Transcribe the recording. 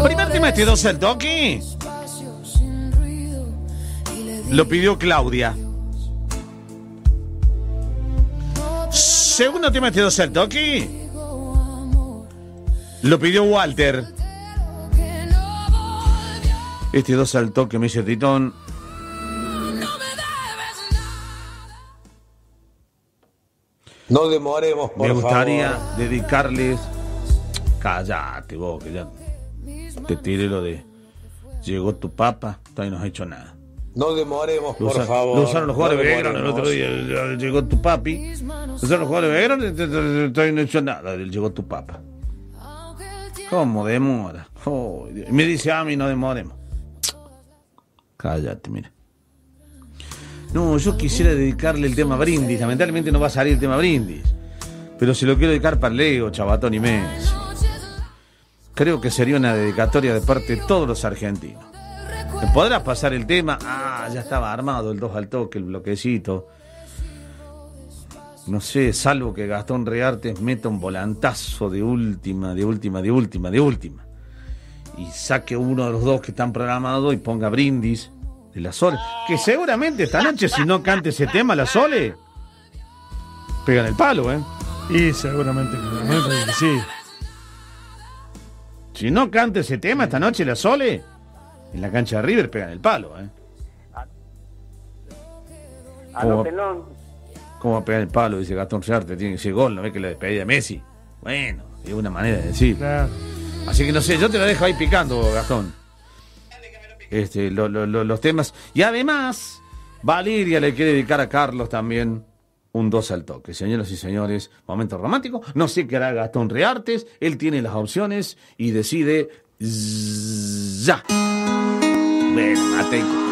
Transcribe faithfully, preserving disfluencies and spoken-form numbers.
Primer tema, este dos al toque. Lo pidió Claudia. Segundo tema, este dos al toque. Lo pidió Walter. Este dos al toque, me dice Titón. No demoremos, por Me gustaría favor. dedicarles. Cállate vos, que ya te tiré lo de llegó tu papa, todavía no has hecho nada. No demoremos, Lo por usa, favor. Lo usaron los jugadores no de Belgrano el otro día. Llegó tu papi. Lo usaron los jugadores de Belgrano, todavía no he hecho nada. Llegó tu papa. ¿Cómo demora? Oh, me dice a mí, no demoremos. Cállate, mira. No, yo quisiera dedicarle el tema Brindis. Lamentablemente no va a salir el tema Brindis. Pero se lo quiero dedicar para Leo, Chabatón y Messi. Creo que sería una dedicatoria de parte de todos los argentinos. ¿Me podrás pasar el tema? Ah, ya estaba armado el dos al toque, el bloquecito. No sé, salvo que Gastón Reartes meta un volantazo de última, de última, de última, de última. Y saque uno de los dos que están programados y ponga Brindis de la Sole. Que seguramente esta noche, si no cante ese tema, la Sole pegan el palo, ¿eh? Y seguramente que sí. Si no canta ese tema esta noche, la Sole, en la cancha de River pegan el palo, ¿eh? ¿Cómo, ¿Cómo va a pegar el palo? Dice Gastón Reartes, tiene que ser gol, ¿no ve que la despedida de Messi? Bueno, es una manera de decir. Claro. Así que no sé, yo te lo dejo ahí picando, Gastón. Este, lo, lo, lo, los temas. Y además, Valeria le quiere dedicar a Carlos también un dos al toque. Señoras y señores, momento romántico. No sé qué hará Gastón Reartes. Él tiene las opciones y decide ya. Bueno, Mateico.